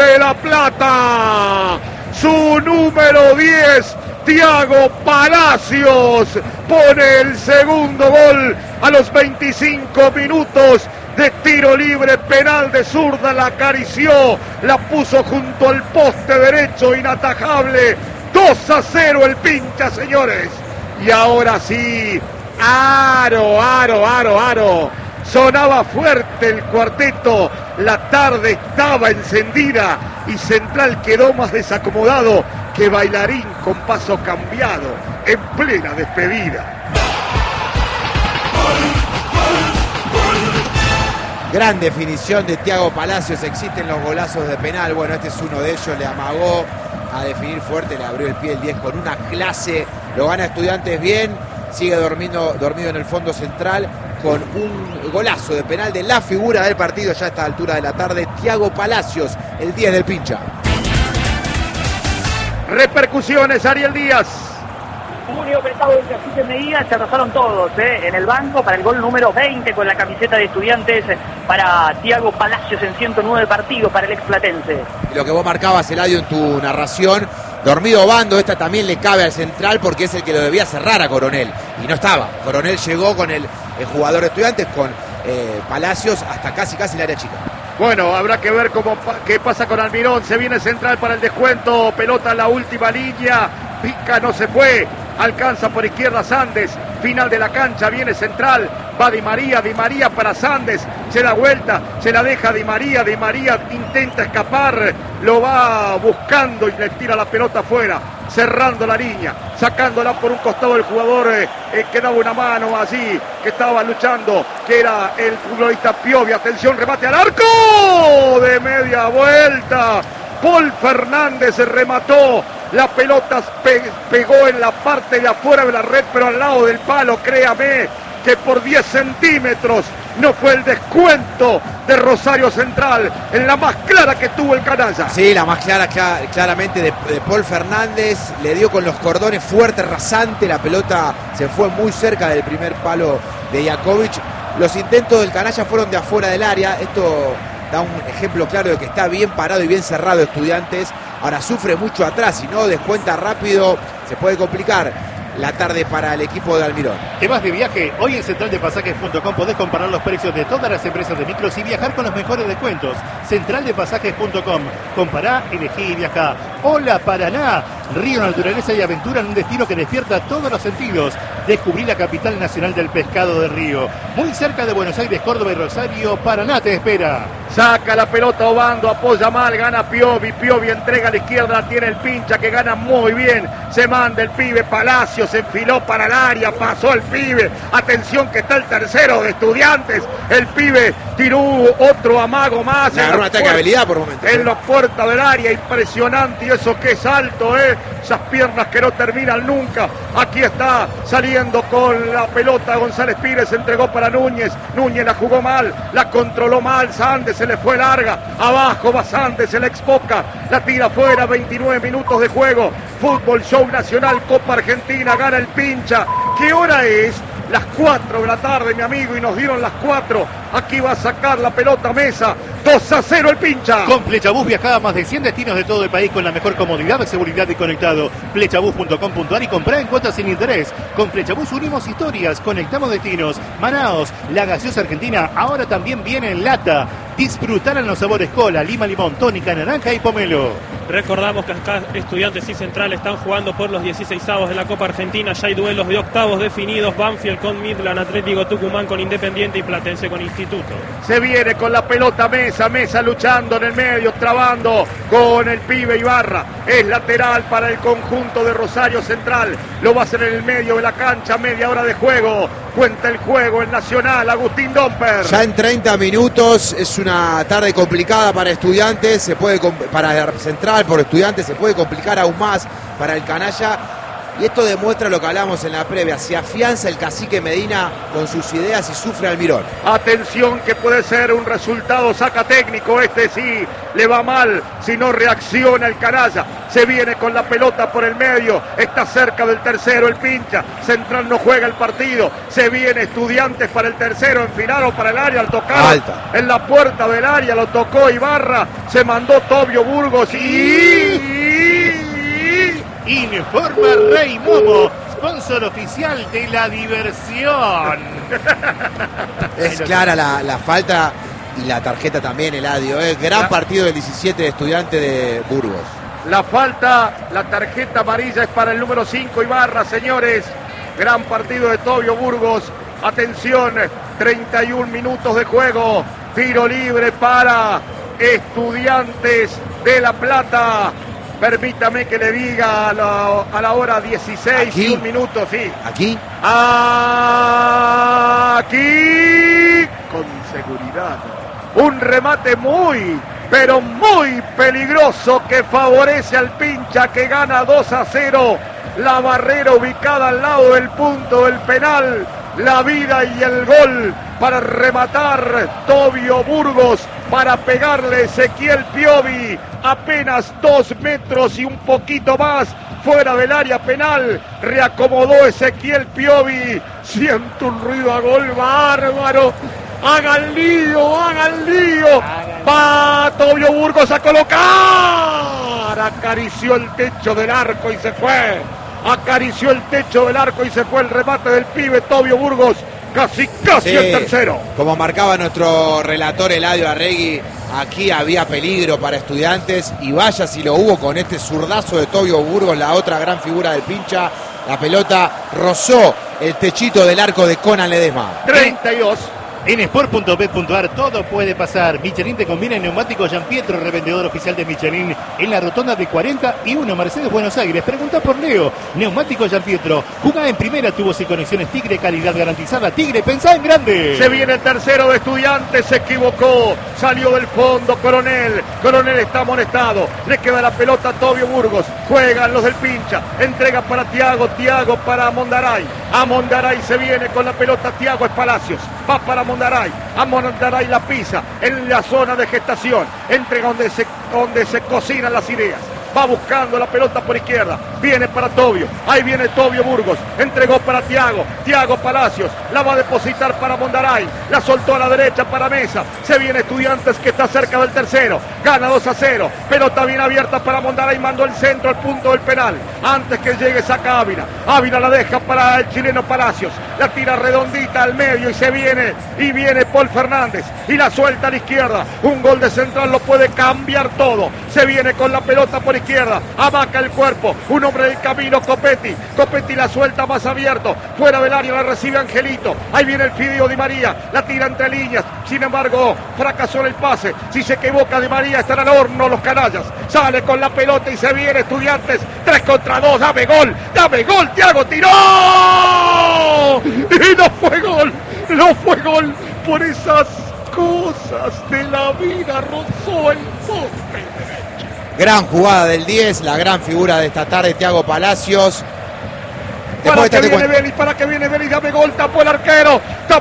de La Plata. Su número 10, Thiago Palacios, pone el segundo gol a los 25 minutos de tiro libre, penal de zurda, la acarició, la puso junto al poste derecho, inatajable. 2-0 el Pincha, señores. Y ahora sí, aro. Sonaba fuerte el cuarteto, la tarde estaba encendida y Central quedó más desacomodado que bailarín con paso cambiado en plena despedida. Gran definición de Thiago Palacios, existen los golazos de penal, bueno, este es uno de ellos, le amagó a definir fuerte, le abrió el pie el 10 con una clase, lo gana Estudiantes bien, sigue dormido en el fondo central con un golazo de penal de la figura del partido ya a esta altura de la tarde, Thiago Palacios, el 10 del Pincha. Repercusiones, Ariel Díaz. Muy apretado el Cacique Medina, se rozaron todos en el banco para el gol número 20 con la camiseta de Estudiantes para Thiago Palacios en 109 partidos para el explatense. Lo que vos marcabas, Eladio, en tu narración, dormido Bando, esta también le cabe al Central porque es el que lo debía cerrar a Coronel y no estaba. Coronel llegó con el jugador de Estudiantes, con Palacios hasta casi el área chica. Bueno, habrá que ver qué pasa con Almirón. Se viene Central para el descuento. Pelota en la última línea. Pica, no se fue. Alcanza por izquierda Sandes. Final de la cancha. Viene Central. Va Di María para Sandes. Se da vuelta. Se la deja Di María. Di María intenta escapar. Lo va buscando y le tira la pelota afuera. Cerrando la línea. Sacándola por un costado el jugador que daba una mano allí. Que estaba luchando. Que era el futbolista Piovi. Atención, remate al arco. De media vuelta. Paul Fernández remató. La pelota pegó en la parte de afuera de la red, pero al lado del palo, créame, que por 10 centímetros no fue el descuento de Rosario Central, en la más clara que tuvo el canalla. Sí, la más clara, claramente de Paul Fernández, le dio con los cordones fuerte, rasante, la pelota se fue muy cerca del primer palo de Jakovic. Los intentos del canalla fueron de afuera del área, esto da un ejemplo claro de que está bien parado y bien cerrado Estudiantes. Ahora sufre mucho atrás, si no descuenta rápido, se puede complicar la tarde para el equipo de Almirón. ¿Te vas de viaje? Hoy en centraldepasajes.com podés comparar los precios de todas las empresas de micros y viajar con los mejores descuentos. Centraldepasajes.com. Compará, elegí y viajá. Hola Paraná, río, naturaleza y aventura en un destino que despierta todos los sentidos. Descubrí la capital nacional del pescado de río. Muy cerca de Buenos Aires, Córdoba y Rosario, Paraná te espera. Saca la pelota Obando, apoya mal, gana Piovi entrega a la izquierda, la tiene el Pincha que gana muy bien, se manda el pibe Palacio, se enfiló para el área, pasó el pibe, atención que está el tercero de Estudiantes, el pibe tiró otro amago más. Agarró un ataque de habilidad por momentos. En la puerta del área, impresionante, y eso que es alto, esas piernas que no terminan nunca. Aquí está saliendo con la pelota González Pires, entregó para Núñez la jugó mal, la controló mal, Sandes se le fue larga, abajo va Sandes, se la expoca, la tira fuera, 29 minutos de juego, Fútbol Show Nacional, Copa Argentina, gana el Pincha. ¿Qué hora es? Las 4 de la tarde, mi amigo, y nos dieron las 4. Aquí va a sacar la pelota Mesa. 2-0 el Pincha. Con Flechabús viajá a más de 100 destinos de todo el país con la mejor comodidad, seguridad y conectado. Flechabús.com.ar y comprá en cuotas sin interés. Con Flechabús unimos historias, conectamos destinos. Manaos, la gaseosa argentina, ahora también viene en lata. Disfrutarán los sabores cola, lima, limón, tónica, naranja y pomelo. Recordamos que acá Estudiantes y Central están jugando por los 16avos de la Copa Argentina. Ya hay duelos de octavos definidos. Banfield con Midland, Atlético Tucumán con Independiente y Platense con Instituto. Se viene con la pelota Mesa luchando en el medio, trabando con el pibe Ibarra. Es lateral para el conjunto de Rosario Central. Lo va a hacer en el medio de la cancha, media hora de juego. Cuenta el juego el Nacional, Agustín Domper. Ya en 30 minutos es una tarde complicada para Estudiantes, para Central, por Estudiantes, se puede complicar aún más para el canalla. Y esto demuestra lo que hablamos en la previa. Se afianza el cacique Medina con sus ideas y sufre Almirón. Atención que puede ser un resultado saca técnico. Este sí le va mal si no reacciona el canalla. Se viene con la pelota por el medio. Está cerca del tercero el pincha. Central no juega el partido. Se viene Estudiantes para el tercero. Enfilaron para el área al tocar. Alta. En la puerta del área lo tocó Ibarra. Se mandó Tobio Burgos Informa Rey Momo, sponsor oficial de la diversión. Es clara la falta y la tarjeta también, Eladio. Gran partido del 17 de Estudiantes de Burgos. La falta, la tarjeta amarilla es para el número 5 Ibarra, señores. Gran partido de Tobio Burgos. Atención, 31 minutos de juego. Tiro libre para Estudiantes de La Plata. Permítame que le diga a la hora 16 ¿Aquí? y 1 minuto, sí. ¿Aquí? Aquí, con seguridad. Un remate muy, pero muy peligroso que favorece al pincha que gana 2-0. La barrera ubicada al lado del punto del penal. La vida y el gol para rematar Tobio Burgos, para pegarle Ezequiel Piovi. Apenas 2 metros y un poquito más fuera del área penal. Reacomodó Ezequiel Piovi. Siento un ruido a gol bárbaro. Hagan lío, hagan lío. Va Tobio Burgos a colocar. Acarició el techo del arco y se fue. Acarició el techo del arco y se fue el remate del pibe Tobio Burgos. Casi Sí, el tercero. Como marcaba nuestro relator Eladio Arregui, aquí había peligro para Estudiantes y vaya si lo hubo con este zurdazo de Tobio Burgos, la otra gran figura del pincha. La pelota rozó el techito del arco de Conan Ledesma. 32. En sport.bet.ar todo puede pasar. Michelin te conviene en neumáticos Gianpietro, revendedor oficial de Michelin en la rotonda de 41 Mercedes Buenos Aires. Pregunta por Leo. Neumáticos Gianpietro. Jugá en primera, tubos y conexiones Tigre, calidad garantizada. Tigre, pensá en grande. Se viene el tercero de Estudiantes, se equivocó, salió del fondo Coronel está amonestado, le queda la pelota a Tobio Burgos, juegan los del pincha, entrega para Tiago para Mondaray, a Mondaray se viene con la pelota Tiago, es Palacios, va para Mondaray, a Mondaray la pisa en la zona de gestación, entrega donde se cocinan las ideas. Va buscando la pelota por izquierda. Viene para Tobio. Ahí viene Tobio Burgos. Entregó para Tiago. Tiago Palacios. La va a depositar para Mondaray. La soltó a la derecha para Mesa. Se viene Estudiantes que está cerca del tercero. Gana 2-0. Pelota bien abierta para Mondaray. Mandó el centro al punto del penal. Antes que llegue saca Ávila. Ávila la deja para el chileno Palacios. La tira redondita al medio y se viene. Y viene Paul Fernández. Y la suelta a la izquierda. Un gol de Central lo puede cambiar todo. Se viene con la pelota por izquierda. Abaca el cuerpo. Un hombre del camino, Copetti. Copetti la suelta más abierto. Fuera del área la recibe Angelito. Ahí viene el Fidio Di María. La tira entre líneas. Sin embargo, fracasó en el pase. Si se equivoca Di María, estará al horno los canallas. Sale con la pelota y se viene Estudiantes. 3 contra 2. Dame gol. Dame gol. Tiago tiró. Y no fue gol. No fue gol. Por esas cosas de la vida rozó el poste. Gran jugada del 10, la gran figura de esta tarde, Tiago Palacios. Para que viene Vélez, dame gol, tapó el arquero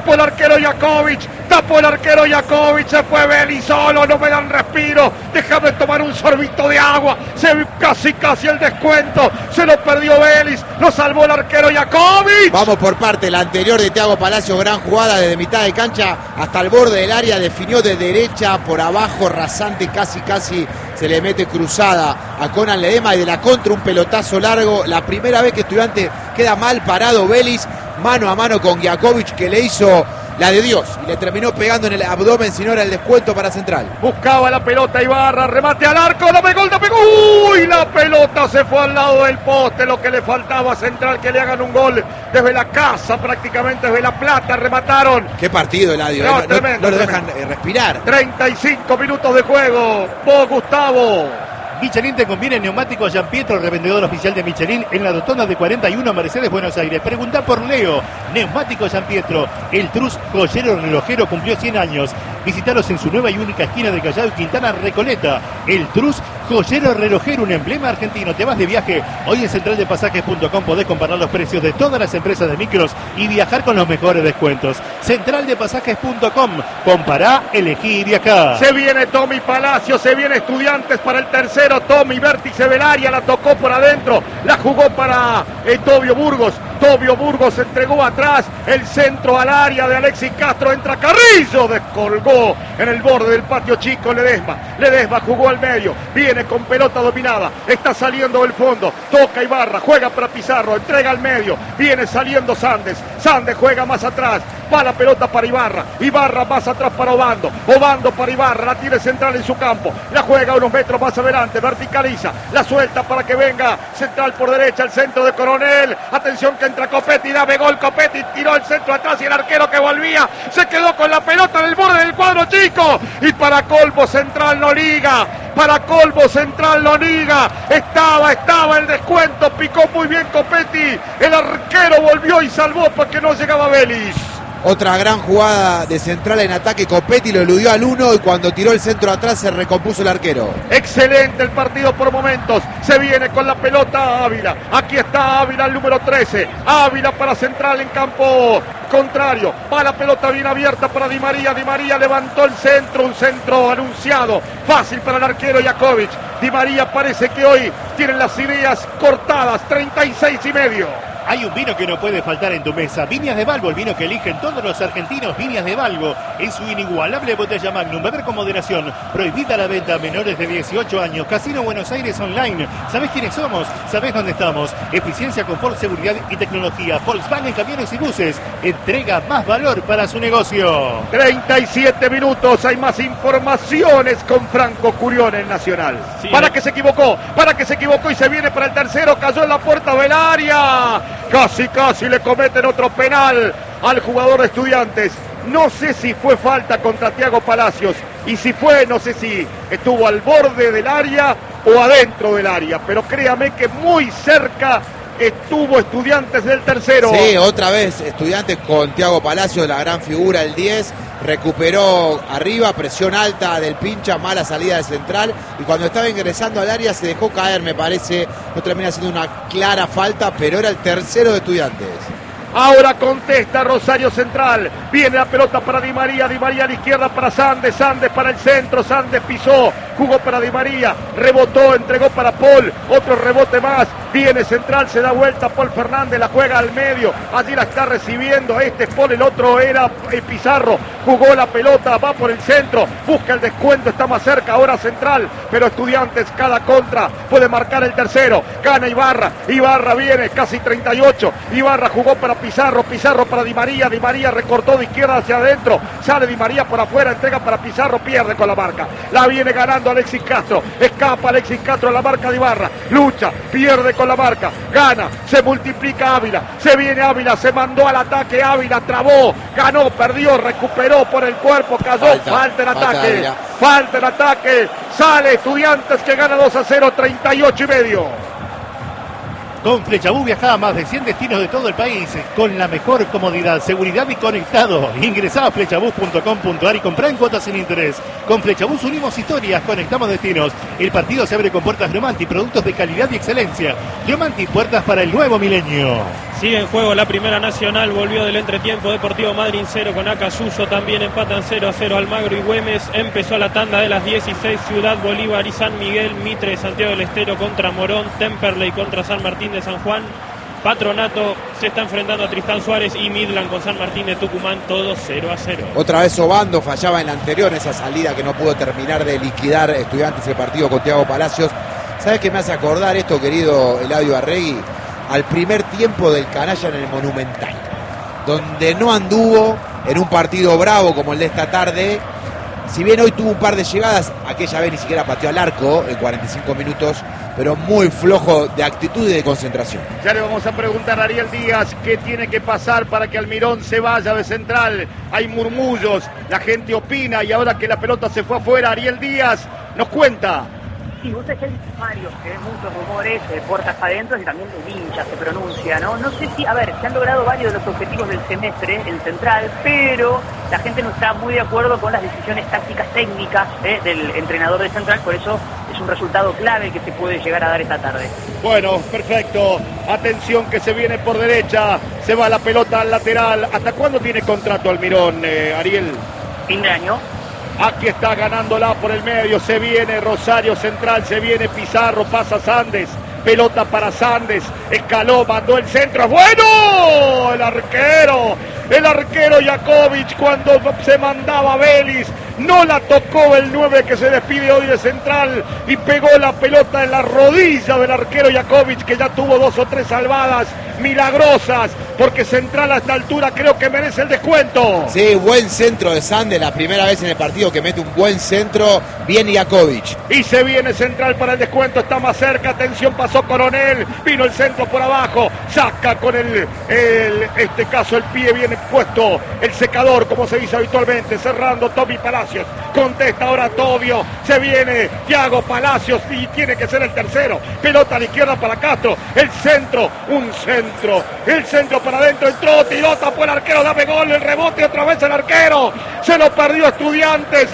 Jakovic, se fue Vélez solo, no me dan respiro, déjame tomar un sorbito de agua, casi el descuento, se lo perdió Vélez, lo salvó el arquero Jakovic. Vamos por parte, la anterior de Tiago Palacios, gran jugada desde mitad de cancha hasta el borde del área, definió de derecha por abajo, rasante, casi se le mete cruzada a Conan Ledesma y de la contra un pelotazo largo, la primera vez que Estudiantes queda mal parado Vélez, mano a mano con Jakovic que le hizo la de Dios y le terminó pegando en el abdomen, si no era el descuento para Central. Buscaba la pelota Ibarra, remate al arco, dame gol, uy, la pelota se fue al lado del poste, lo que le faltaba a Central que le hagan un gol desde la casa, prácticamente desde La Plata, remataron. Qué partido, Eladio, no lo dejan respirar. 35 minutos de juego, vos Gustavo. Michelin te conviene en neumáticos Gianpietro, revendedor oficial de Michelin en la rotonda de 41 Mercedes Buenos Aires. Pregunta por Leo. Neumáticos Gianpietro, el Trus joyero relojero cumplió 100 años. Visítalos en su nueva y única esquina de Callao y Quintana Recoleta. El Trus, joyero relojero, un emblema argentino. Te vas de viaje. Hoy en centraldepasajes.com podés comparar los precios de todas las empresas de micros y viajar con los mejores descuentos. Centraldepasajes.com. Compará, elegí y viajá. Se viene Tommy Palacio, se viene Estudiantes para el tercero. Tommy, vértice del área, la tocó por adentro, la jugó para Tobio Burgos. Tobio Burgos entregó atrás, el centro al área de Alexis Castro, entra Carrillo, descolgó en el borde del patio chico Ledesma jugó al medio, viene con pelota dominada, está saliendo del fondo, toca Ibarra, juega para Pizarro, entrega al medio, viene saliendo Sandes juega más atrás, va la pelota para Ibarra más atrás para Obando para Ibarra, la tiene Central en su campo, la juega unos metros más adelante, verticaliza, la suelta para que venga Central por derecha, el centro de Coronel, atención que entra Copetti, dame gol, Copetti tiró el centro atrás y el arquero que volvía se quedó con la pelota en el borde del cuadro chico y para colmo Central no liga, estaba el descuento, picó muy bien Copetti, el arquero volvió y salvó porque no llegaba Vélez. Otra gran jugada de Central en ataque, Copetti lo eludió al 1 y cuando tiró el centro atrás se recompuso el arquero. Excelente el partido por momentos, se viene con la pelota Ávila, aquí está Ávila el número 13, Ávila para Central en campo contrario, va la pelota bien abierta para Di María levantó el centro, un centro anunciado, fácil para el arquero Jakovic. Di María parece que hoy tiene las ideas cortadas, 36,5. Hay un vino que no puede faltar en tu mesa. Viñas de Balbo, el vino que eligen todos los argentinos. Viñas de Balbo, en su inigualable botella Magnum. Beber con moderación. Prohibida la venta a menores de 18 años. Casino Buenos Aires Online. ¿Sabés quiénes somos? ¿Sabés dónde estamos? Eficiencia, confort, seguridad y tecnología. Volkswagen Camiones y Buses. Entrega más valor para su negocio. 37 minutos. Hay más informaciones con Franco Curión en Nacional. Sí, para que se equivocó y se viene para el tercero. Cayó en la puerta del área. Casi le cometen otro penal al jugador de Estudiantes. No sé si fue falta contra Thiago Palacios. Y si fue, no sé si estuvo al borde del área o adentro del área. Pero créame que muy cerca estuvo Estudiantes del tercero. Sí, otra vez Estudiantes con Thiago Palacios, la gran figura, el 10. Recuperó arriba, presión alta del Pincha, mala salida de Central. Y cuando estaba ingresando al área se dejó caer, me parece. No termina siendo una clara falta, pero era el tercero de Estudiantes. Ahora contesta Rosario Central. Viene la pelota para Di María a la izquierda para Sandes para el centro. Sandes pisó, jugó para Di María, rebotó, entregó para Paul. Otro rebote más. Viene Central, se da vuelta Paul Fernández, la juega al medio. Allí la está recibiendo. Este es Paul, el otro era Pizarro. Jugó la pelota, va por el centro, busca el descuento, está más cerca ahora Central. Pero Estudiantes, cada contra puede marcar el tercero. Gana Ibarra viene casi 38. Ibarra jugó para Pizarro para Di María recortó de izquierda hacia adentro, sale Di María por afuera, entrega para Pizarro, pierde con la marca, la viene ganando Alexis Castro, escapa Alexis Castro a la marca de Ibarra, lucha, pierde con la marca, gana, se multiplica Ávila, se viene Ávila, se mandó al ataque Ávila, trabó, ganó, perdió, recuperó por el cuerpo, cayó, falta el ataque, sale Estudiantes que gana 2-0, 38,5. Con Flechabús viajá a más de 100 destinos de todo el país con la mejor comodidad, seguridad y conectado. Ingresá a flechabús.com.ar y comprá en cuotas sin interés. Con Flechabús unimos historias, conectamos destinos. El partido se abre con puertas Gliomanti, productos de calidad y excelencia. Gliomanti, puertas para el nuevo milenio. Sigue en juego la Primera Nacional, volvió del entretiempo Deportivo Madryn 0 con Acasuso, también empatan 0-0 Almagro y Güemes. Empezó la tanda de las 16, Ciudad Bolívar y San Miguel, Mitre, Santiago del Estero contra Morón, Temperley contra San Martín de San Juan, Patronato se está enfrentando a Tristán Suárez y Midland con San Martín de Tucumán, todo 0-0. Otra vez Obando fallaba en la anterior, esa salida que no pudo terminar de liquidar Estudiantes el partido con Thiago Palacios. ¿Sabes qué me hace acordar esto, querido Eladio Arregui? Al primer tiempo del Canalla en el Monumental, donde no anduvo en un partido bravo como el de esta tarde. Si bien hoy tuvo un par de llegadas, aquella vez ni siquiera pateó al arco en 45 minutos, pero muy flojo de actitud y de concentración. Ya le vamos a preguntar a Ariel Díaz qué tiene que pasar para que Almirón se vaya de Central. Hay murmullos, la gente opina y ahora que la pelota se fue afuera, Ariel Díaz nos cuenta. Sí, vos sabés que hay varios, muchos rumores, puertas adentro y también de hinchas se pronuncia, ¿no? No sé si, a ver, se han logrado varios de los objetivos del semestre en Central, pero la gente no está muy de acuerdo con las decisiones tácticas técnicas del entrenador de Central, por eso es un resultado clave que se puede llegar a dar esta tarde. Bueno, perfecto. Atención que se viene por derecha, se va la pelota al lateral. ¿Hasta cuándo tiene contrato Almirón, Ariel? Fin de año. Aquí está ganándola por el medio, se viene Rosario Central, se viene Pizarro, pasa Sandes, pelota para Sandes, escaló, mandó el centro, ¡bueno! El arquero Jakovic cuando se mandaba Vélez, no la tocó el 9 que se despide hoy de Central y pegó la pelota en la rodilla del arquero Jakovic, que ya tuvo 2 o 3 salvadas milagrosas, porque Central a esta altura creo que merece el descuento. Sí, buen centro de Sandes, la primera vez en el partido que mete un buen centro, bien Jakovic. Y se viene Central para el descuento, está más cerca, atención, pasó Coronel, vino el centro por abajo, saca con este caso el pie bien puesto, el secador, como se dice habitualmente, cerrando Tommy Palacios, contesta ahora Tobio, se viene Thiago Palacios y tiene que ser el tercero, pelota a la izquierda para Castro, el centro para adentro, entró, tiró, tapó el arquero, dame gol, el rebote otra vez el arquero, se lo perdió Estudiantes,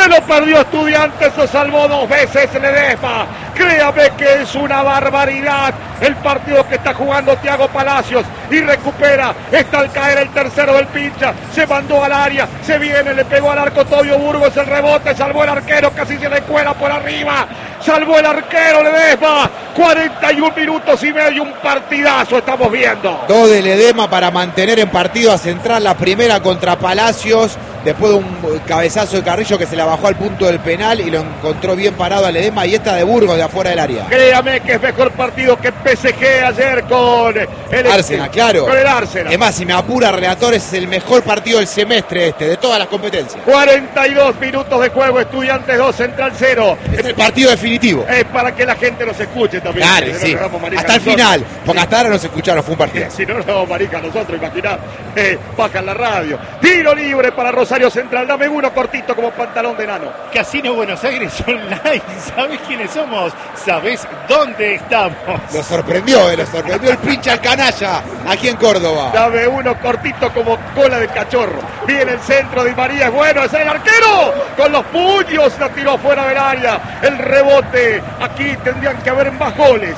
lo salvó 2 veces Ledesma. Créame que es una barbaridad el partido que está jugando Thiago Palacios y recupera, está al caer el tercero del pincha, se mandó al área, se viene, le pegó al arco Tobio Burgos, el rebote, salvó el arquero, casi se le cuela por arriba, salvó el arquero Ledesma, 41 minutos y medio, un partidazo estamos viendo. 2 de Ledesma para mantener en partido a Central, la primera contra Palacios, después de un cabezazo de Carrillo que se la bajó al punto del penal y lo encontró bien parado a Ledesma, y esta de Burgos de afuera del área. Créame que es mejor partido que PSG ayer con el Arsenal, claro. Con el Arsenal. Es más, si me apura relator, es el mejor partido del semestre de todas las competencias. 42 minutos de juego, Estudiantes 2, Central 0. Es el partido definitivo. Es para que la gente nos escuche también. Claro, sí. Hasta el final, porque hasta ahora nos escucharon, fue un partido. Si no, no, marica, nosotros, imaginá, bajan la radio. Tiro libre para Rosario Central, dame uno cortito como pantalón de nano. Casino Buenos Aires Online, ¿sabés quiénes somos? ¿Sabés dónde estamos? Lo sorprendió el pincha al canalla aquí en Córdoba. Dame uno cortito como cola de cachorro. Viene el centro de Di María, es bueno, es el arquero. Con los puños la tiró fuera del área. El rebote, aquí tendrían que haber más goles.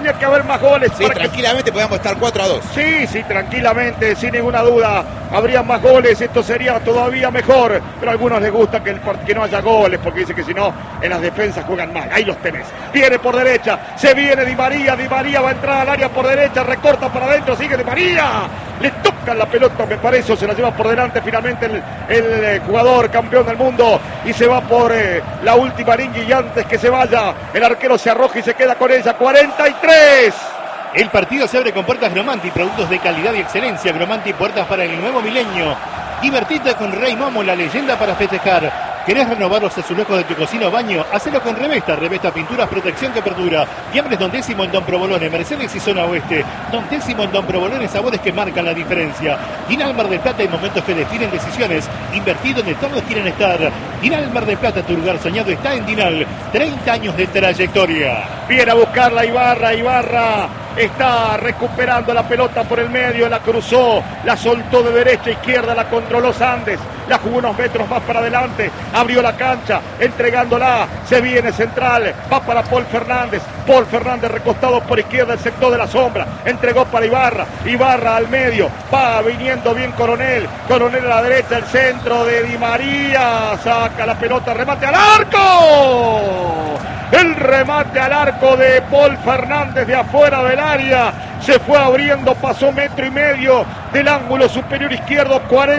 Sí, tranquilamente podíamos estar 4-2. Sí, tranquilamente, sin ninguna duda. Habría más goles, esto sería todavía mejor. Pero a algunos les gusta que no haya goles, porque dicen que si no, en las defensas juegan mal. Ahí los tenés. Viene por derecha, se viene Di María va a entrar al área por derecha, recorta para adentro, sigue Di María. Le tocan la pelota, me parece, o se la lleva por delante finalmente el jugador campeón del mundo. Y se va por la última línea, y antes que se vaya, el arquero se arroja y se queda con ella. 43. El partido se abre con puertas Gromanti, productos de calidad y excelencia. Gromanti, puertas para el nuevo milenio. Divertite con Rey Momo, la leyenda para festejar. ¿Querés renovar los azulejos de tu cocina o baño? Hacelo con Revesta. Revesta Pinturas, protección que perdura. Fiambres Don Décimo en Don Provolone, Mercedes y Zona Oeste. Don Décimo en Don Provolone, sabores que marcan la diferencia. Dinal Mar del Plata, en momentos que definen decisiones. Invertir donde todos quieren estar. Dinal Mar del Plata, tu lugar soñado está en Dinal. 30 años de trayectoria. Viene a buscarla Ibarra. Está recuperando la pelota por el medio, la cruzó, la soltó de derecha a izquierda, la controló Sandes, la jugó unos metros más para adelante, abrió la cancha, entregándola, se viene Central, va para Paul Fernández recostado por izquierda, el sector de la sombra, entregó para Ibarra al medio, va viniendo bien Coronel a la derecha, el centro de Di María, saca la pelota, remate al arco. El remate al arco de Paul Fernández de afuera del área. Se fue abriendo, pasó 1,5 metros del ángulo superior izquierdo.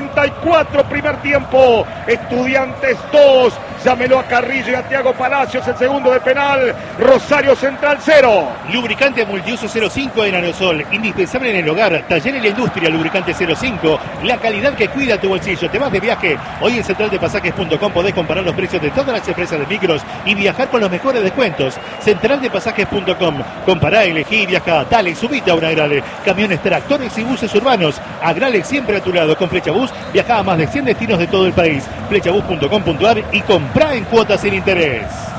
44 primer tiempo. Estudiantes 2. Llámelo a Carrillo y a Thiago Palacios, el segundo de penal. Rosario Central 0. Lubricante multiuso 05 en aerosol, indispensable en el hogar. Taller en la industria, lubricante 05. La calidad que cuida tu bolsillo. Te vas de viaje. Hoy en centraldepasajes.com podés comparar los precios de todas las empresas de micros y viajar con los mejores descuentos. Centraldepasajes.com. Compará, elegí y viajá. Dale, subite a una Agrale. Camiones, tractores y buses urbanos. Agrale siempre a tu lado. Con Flechabús viajá a más de 100 destinos de todo el país. Flechabús.com.ar y comprá en cuotas sin interés.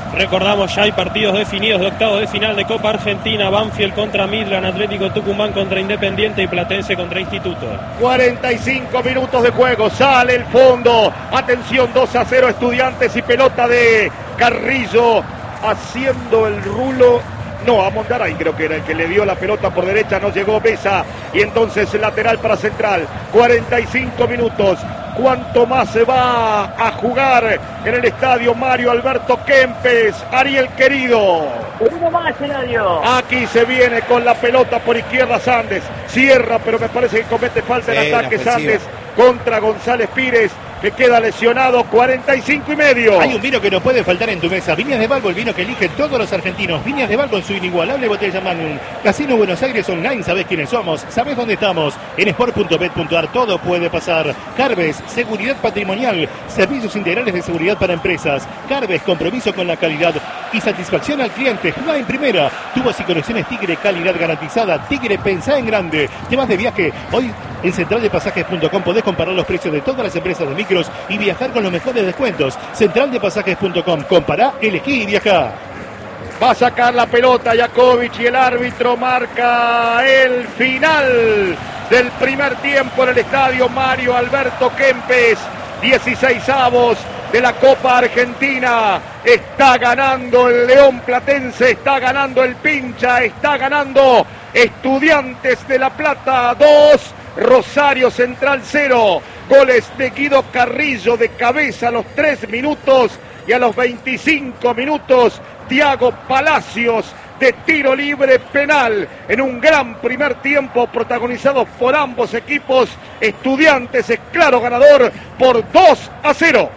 Recordamos, ya hay partidos definidos de octavos de final de Copa Argentina. Banfield contra Midland, Atlético Tucumán contra Independiente y Platense contra Instituto. 45 minutos de juego, sale el fondo. Atención, 2-0 Estudiantes y pelota de Carrillo haciendo el rulo. No, a Mondaray creo que era el que le dio la pelota por derecha, no llegó Besa. Y entonces lateral para Central. 45 minutos. ¿Cuánto más se va a jugar en el estadio Mario Alberto Kempes? Ariel querido. Uno más, Eladio. Aquí se viene con la pelota por izquierda Sandes. Cierra, pero me parece que comete falta en ataque Sandes contra González Pires, que queda lesionado. 45 y medio. Hay un vino que no puede faltar en tu mesa. Viñas de Balbo, el vino que eligen todos los argentinos. Viñas de Balbo en su inigualable botella Magnum. Casino Buenos Aires Online, sabés quiénes somos, sabés dónde estamos. En sport.bet.ar todo puede pasar. Carves, seguridad patrimonial, servicios integrales de seguridad para empresas. Carves, compromiso con la calidad y satisfacción al cliente. Jugá en primera. Tubos y conexiones Tigre, calidad garantizada. Tigre, pensá en grande. Te vas de viaje. Hoy en centraldepasajes.com podés comparar los precios de todas las empresas de micros y viajar con los mejores descuentos. Centraldepasajes.com. Compará, elegí y viajá. Va a sacar la pelota Jakovic y el árbitro marca el final del primer tiempo en el estadio Mario Alberto Kempes. 16avos de la Copa Argentina. Está ganando el León Platense, está ganando el Pincha, está ganando Estudiantes de La Plata 2, Rosario Central 0. Goles de Guido Carrillo de cabeza a los 3 minutos y a los 25 minutos Thiago Palacios de tiro libre penal en un gran primer tiempo protagonizado por ambos equipos. Estudiantes es claro ganador por 2-0.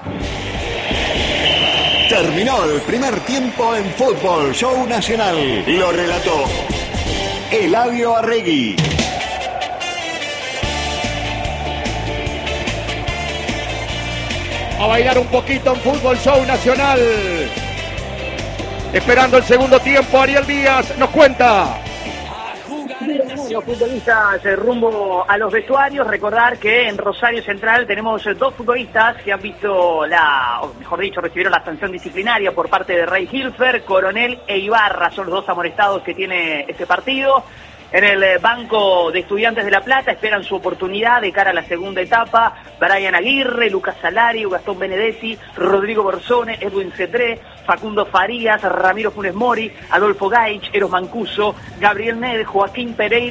Terminó el primer tiempo en Fútbol Show Nacional. Lo relató Eladio Arregui. A bailar un poquito en Fútbol Show Nacional. Esperando el segundo tiempo, Ariel Díaz nos cuenta. Los futbolistas rumbo a los vestuarios. Recordar que en Rosario Central tenemos 2 futbolistas que han visto recibieron la sanción disciplinaria por parte de Rey Hilfer. Coronel e Ibarra son los 2 amonestados que tiene este partido. En el banco de Estudiantes de La Plata esperan su oportunidad de cara a la segunda etapa. Brian Aguirre, Lucas Salario, Gastón Benedetti, Rodrigo Borsone, Edwin Cetré, Facundo Farías, Ramiro Funes Mori, Adolfo Gaich, Eros Mancuso, Gabriel Ned, Joaquín Pereira.